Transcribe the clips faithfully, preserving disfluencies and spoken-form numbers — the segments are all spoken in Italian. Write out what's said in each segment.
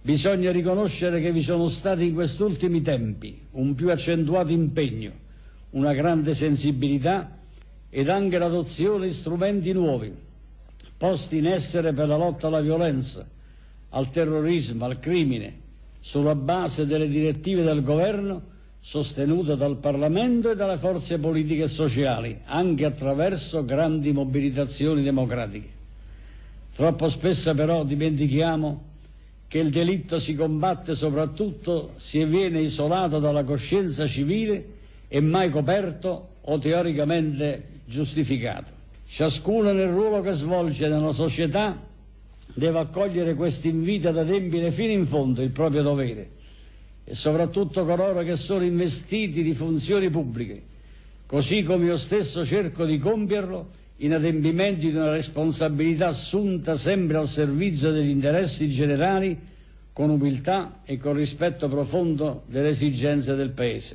Bisogna riconoscere che vi sono stati in questi ultimi tempi un più accentuato impegno, una grande sensibilità ed anche l'adozione di strumenti nuovi, posti in essere per la lotta alla violenza, al terrorismo, al crimine, sulla base delle direttive del Governo sostenute dal Parlamento e dalle forze politiche e sociali, anche attraverso grandi mobilitazioni democratiche. Troppo spesso però dimentichiamo che il delitto si combatte soprattutto se viene isolato dalla coscienza civile e mai coperto o teoricamente giustificato. Ciascuno nel ruolo che svolge nella società deve accogliere questo invito ad adempiere fino in fondo il proprio dovere e soprattutto coloro che sono investiti di funzioni pubbliche, così come io stesso cerco di compierlo in adempimento di una responsabilità assunta sempre al servizio degli interessi generali, con umiltà e con rispetto profondo delle esigenze del Paese.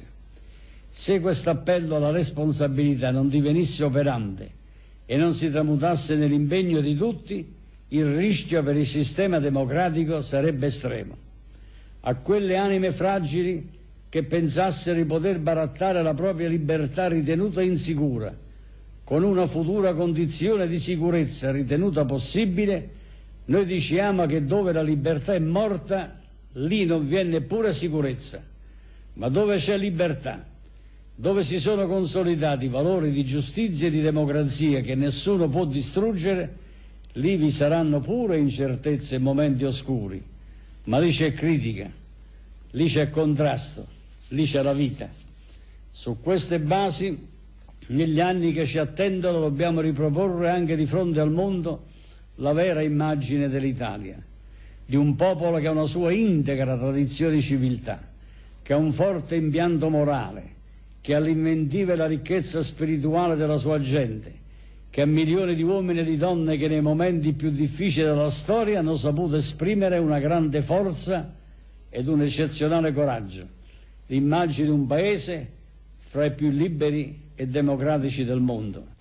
Se questo appello alla responsabilità non divenisse operante e non si tramutasse nell'impegno di tutti, il rischio per il sistema democratico sarebbe estremo. A quelle anime fragili che pensassero di poter barattare la propria libertà ritenuta insicura con una futura condizione di sicurezza ritenuta possibile, noi diciamo che dove la libertà è morta, lì non viene neppure sicurezza. Ma dove c'è libertà, dove si sono consolidati valori di giustizia e di democrazia che nessuno può distruggere, lì vi saranno pure incertezze e momenti oscuri, ma lì c'è critica, lì c'è contrasto, lì c'è la vita. Su queste basi, negli anni che ci attendono, dobbiamo riproporre anche di fronte al mondo la vera immagine dell'Italia, di un popolo che ha una sua integra tradizione di civiltà, che ha un forte impianto morale, che ha l'inventiva e la ricchezza spirituale della sua gente, che ha milioni di uomini e di donne che nei momenti più difficili della storia hanno saputo esprimere una grande forza ed un eccezionale coraggio, l'immagine di un paese fra i più liberi e democratici del mondo.